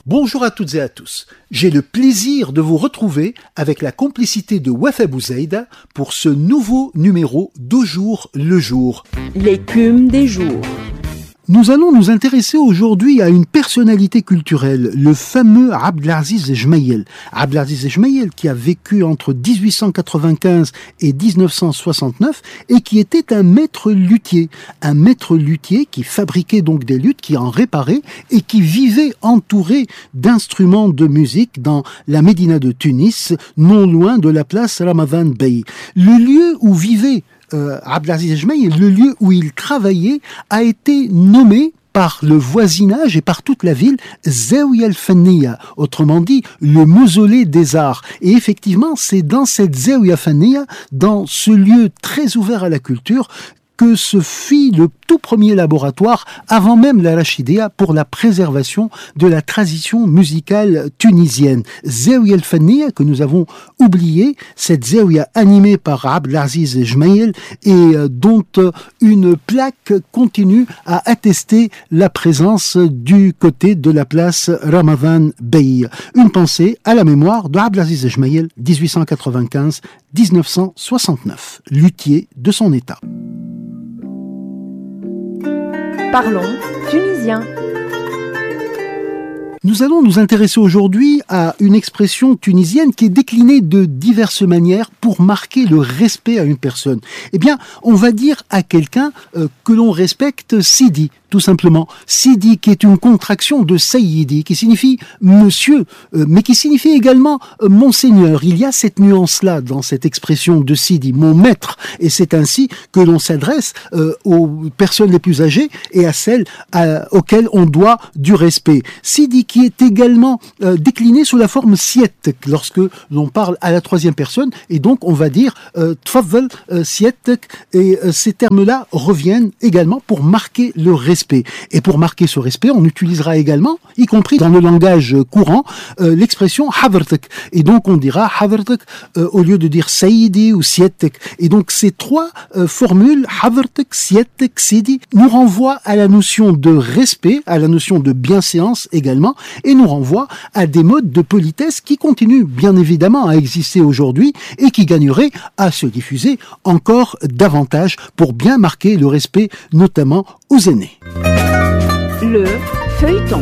Bonjour à toutes et à tous. J'ai le plaisir de vous retrouver avec la complicité de Wafa Bouzaïda pour ce nouveau numéro d'Au jour le jour. L'écume des jours. Nous allons nous intéresser aujourd'hui à une personnalité culturelle, le fameux Abdelaziz Jmeil. Abdelaziz Jmeil qui a vécu entre 1895 et 1969 et qui était un maître luthier. Un maître luthier qui fabriquait donc des luths, qui en réparait et qui vivait entouré d'instruments de musique dans la Médina de Tunis, non loin de la place Ramadan Bey. Le lieu où vivait Abdelaziz Jmeil, le lieu où il travaillait, a été nommé par le voisinage et par toute la ville Zaouia al-Fanniya, autrement dit le mausolée des arts. Et effectivement, c'est dans cette Zaouia al-Fanniya, dans ce lieu très ouvert à la culture, que se fit le tout premier laboratoire, avant même la Rachidéa, pour la préservation de la tradition musicale tunisienne. Zaouia al-Fanniya, que nous avons oublié, cette Zaouia animée par Abdelaziz Jmeil et dont une plaque continue à attester la présence du côté de la place Ramadan Bey. Une pensée à la mémoire de Abdelaziz Jmeil, 1895-1969, luthier de son état. Parlons tunisien. Nous allons nous intéresser aujourd'hui à une expression tunisienne qui est déclinée de diverses manières pour marquer le respect à une personne. Eh bien, on va dire à quelqu'un que l'on respecte Sidi, tout simplement. Sidi, qui est une contraction de Sayyidi, qui signifie monsieur, mais qui signifie également monseigneur. Il y a cette nuance-là dans cette expression de Sidi, mon maître. Et c'est ainsi que l'on s'adresse aux personnes les plus âgées et à celles auxquelles on doit du respect. Sidi, qui est également décliné sous la forme siet, lorsque l'on parle à la troisième personne, et donc on va dire tfaddal siet, et ces termes-là reviennent également pour marquer le respect. Et pour marquer ce respect, on utilisera également, y compris dans le langage courant, l'expression havertek. Et donc on dira havertek au lieu de dire saïdi ou sietek. Et donc ces trois formules, havertek, sietek, sidi, nous renvoient à la notion de respect, à la notion de bienséance également, et nous renvoient à des modes de politesse qui continuent bien évidemment à exister aujourd'hui et qui gagneraient à se diffuser encore davantage pour bien marquer le respect, notamment aux aînés. Le feuilleton.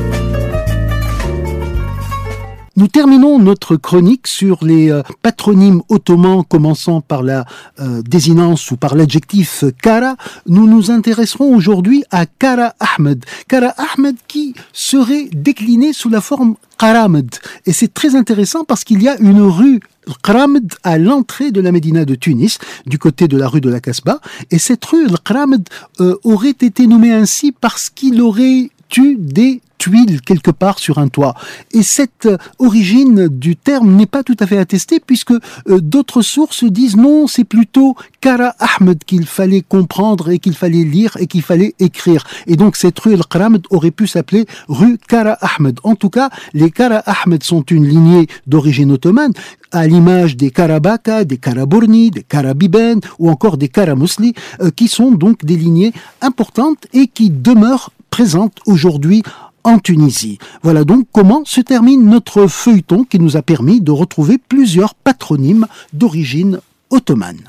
Nous terminons notre chronique sur les patronymes ottomans commençant par la désinence ou par l'adjectif Kara. Nous nous intéresserons aujourd'hui à Kara Ahmed. Kara Ahmed qui serait décliné sous la forme Qaramd. Et c'est très intéressant parce qu'il y a une rue Qaramd à l'entrée de la Médina de Tunis, du côté de la rue de la Kasbah. Et cette rue Qaramd aurait été nommée ainsi parce qu'il aurait eu des tuiles quelque part sur un toit. Et cette origine du terme n'est pas tout à fait attestée puisque d'autres sources disent non, c'est plutôt Kara Ahmed qu'il fallait comprendre et qu'il fallait lire et qu'il fallait écrire. Et donc cette rue Al-Qaramd aurait pu s'appeler rue Kara Ahmed. En tout cas, les Kara Ahmed sont une lignée d'origine ottomane à l'image des Karabaka, des Karabourni, des Karabiben ou encore des Karamusli qui sont donc des lignées importantes et qui demeurent présentes aujourd'hui en Tunisie. Voilà donc comment se termine notre feuilleton qui nous a permis de retrouver plusieurs patronymes d'origine ottomane.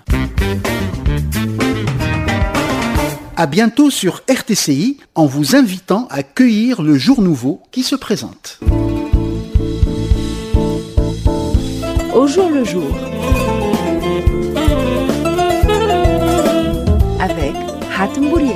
À bientôt sur RTCI en vous invitant à cueillir le jour nouveau qui se présente. Au jour le jour. Avec Hatem Bouri.